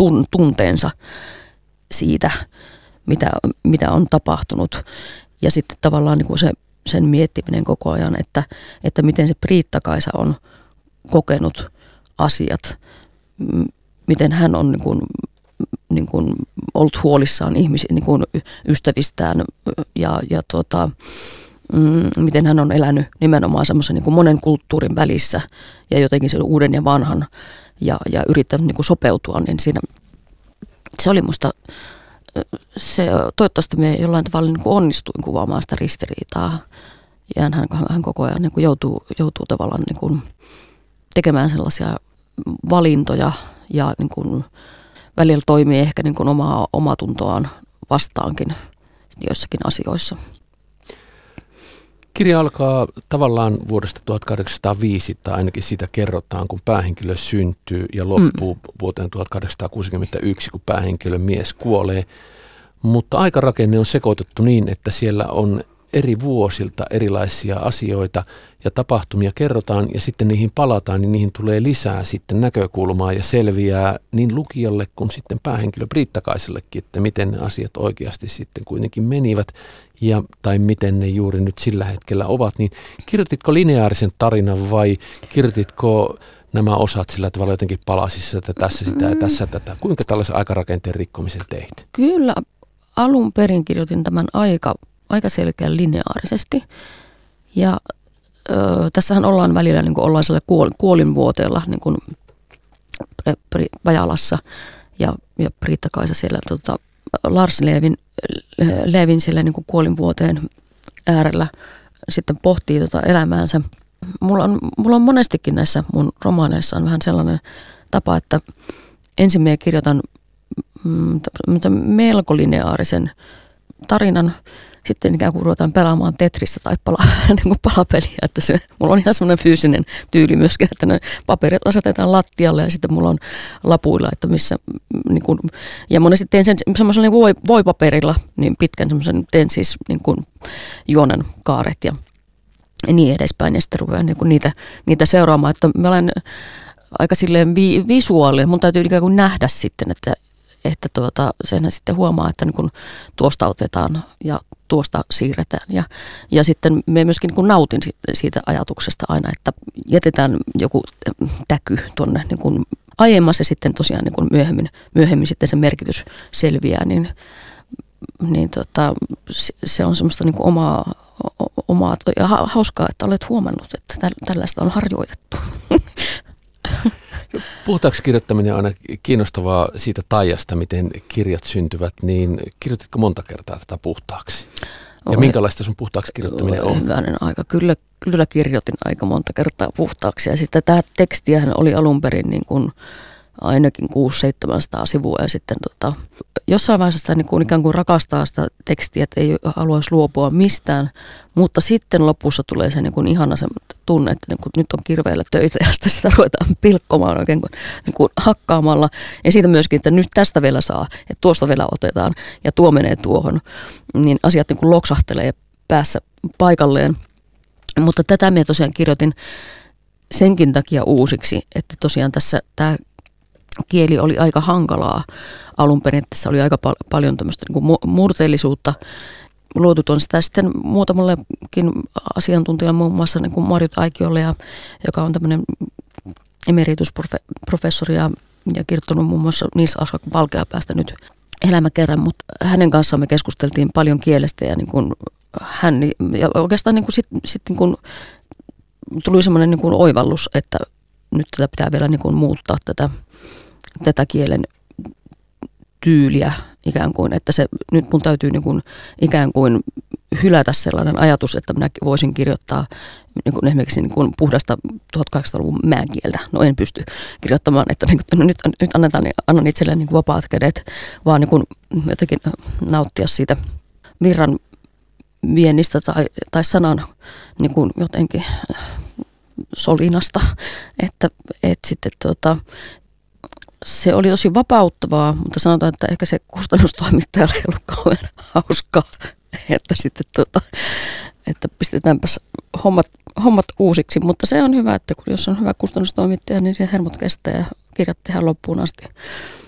tunteensa siitä, mitä on tapahtunut. Ja sitten tavallaan niin kuin sen miettiminen koko ajan, että miten se Priitta-Kaisa on kokenut asiat, miten hän on niin kuin ollut huolissaan niin kuin ystävistään ja miten hän on elänyt nimenomaan semmoisen niin kuin monen kulttuurin välissä ja jotenkin sen uuden ja vanhan ja yrittänyt niin kuin sopeutua, niin siinä se oli musta, toivottavasti me jollain tavalla niin kuin onnistuin kuvaamaan sitä ristiriitaa ja hän koko ajan niin kuin joutuu tavallaan niin kuin tekemään sellaisia valintoja ja niin kuin välillä toimii ehkä niin kuin omaa omatuntoaan vastaankin joissakin asioissa. Kirja alkaa tavallaan vuodesta 1805, tai ainakin siitä kerrotaan, kun päähenkilö syntyy, ja loppuu vuoteen 1861, kun päähenkilön mies kuolee. Mutta aikarakenne on sekoitettu niin, että siellä on eri vuosilta erilaisia asioita ja tapahtumia kerrotaan, ja sitten niihin palataan, niin niihin tulee lisää sitten näkökulmaa ja selviää niin lukijalle kuin sitten päähenkilö Priitta-Kaisallekin, että miten ne asiat oikeasti sitten kuitenkin menivät tai miten ne juuri nyt sillä hetkellä ovat. Niin kirjoititko lineaarisen tarinan vai kirjoititko nämä osat sillä tavalla jotenkin palasissa, että tässä sitä ja tässä tätä? Kuinka tällaisen aikarakenteen rikkomisen teit? Kyllä alun perin kirjoitin tämän aika selkeän lineaarisesti. Ja tässähän ollaan välillä niin kuin ollaan kuolinvuoteella niin kuin Pajalassa ja Priitta-Kaisa siellä Lars Levin siellä niin kuin kuolinvuoteen äärellä sitten pohtii elämäänsä. Mulla on monestikin näissä mun romaaneissa on vähän sellainen tapa, että ensin minä kirjoitan melko lineaarisen tarinan, sitten ikään kuin ruvetaan pelaamaan Tetristä tai niin palapeliä, että mulla on ihan semmoinen fyysinen tyyli myöskin, että ne paperit asetetaan lattialle ja sitten mulla on lapuilla, että missä, niin kuin, ja monesti teen sen semmoisella niin voipaperilla, niin pitkän semmoisen, teen siis niin kuin juonen kaaret ja niin edespäin, ja sitten ruvean niin kuin niitä seuraamaan, että mä olen aika silleen visuaalinen, mun täytyy ikään kuin nähdä sitten, että senhän sitten huomaa, että niin kun tuosta otetaan ja tuosta siirretään. Ja sitten me myöskin niin kun nautin siitä ajatuksesta aina, että jätetään joku täky tuonne niin kun aiemmassa ja sitten tosiaan niin kun myöhemmin sitten se merkitys selviää, niin se on semmoista niin kun omaa ja hauskaa, että olet huomannut, että tällaista on harjoitettu. Puhutaanko kirjoittaminen aina kiinnostavaa siitä taijasta, miten kirjat syntyvät, niin kirjoititko monta kertaa tätä puhtaaksi? Ja minkälaista sun puhtaaksi kirjoittaminen on? Hyvänen aika. Kyllä kirjoitin aika monta kertaa puhtaaksi. Ja sitten tämä tekstiähän oli alun perin niin kuin ainakin 600-700 sivua ja sitten jossain vaiheessa sitä niin kuin ikään kuin rakastaa sitä tekstiä, että ei haluaisi luopua mistään, mutta sitten lopussa tulee se niin kuin ihana se tunne, että niin kuin nyt on kirveellä töitä ja sitä ruvetaan pilkkomaan oikein niin kuin hakkaamalla ja siitä myöskin, että nyt tästä vielä saa, että tuosta vielä otetaan ja tuo menee tuohon, niin asiat niin kuin loksahtelee päässä paikalleen, mutta tätä minä tosiaan kirjoitin senkin takia uusiksi, että tosiaan tässä tämä kieli oli aika hankalaa alun perin, että tässä oli aika paljon tämmöistä niin kuin murteellisuutta. Luotu on sitä sitten muutamallekin asiantuntijalle, muun muassa niin kuin Marjut Aikiolle, joka on tämmöinen emeritusprofessori ja kirjoittanut muun muassa Nils Aslak Valkeapäästä nyt elämäkerran, mutta hänen kanssaan me keskusteltiin paljon kielestä ja, niin kuin ja oikeastaan niin kuin sit niin kuin tuli semmoinen niin kuin oivallus, että nyt tätä pitää vielä niin kuin muuttaa tätä kielen tyyliä ikään kuin, että se nyt mun täytyy niin kuin ikään kuin hylätä sellainen ajatus, että minä voisin kirjoittaa niin kuin esimerkiksi niin kuin puhdasta 1800-luvun määnkieltä. No en pysty kirjoittamaan, että niin kuin, nyt annan itselleen niin kuin vapaat kädet, vaan niin kuin jotenkin nauttia siitä virran viennistä tai sanan niin kuin jotenkin solinasta, että sitten se oli tosi vapauttavaa, mutta sanotaan, että ehkä se kustannustoimittajalle ei ollut kauhean hauskaa, että sitten että pistetäänpäs hommat uusiksi, mutta se on hyvä, että jos on hyvä kustannustoimittaja, niin se hermot kestää ja kirjat tehdään loppuun asti.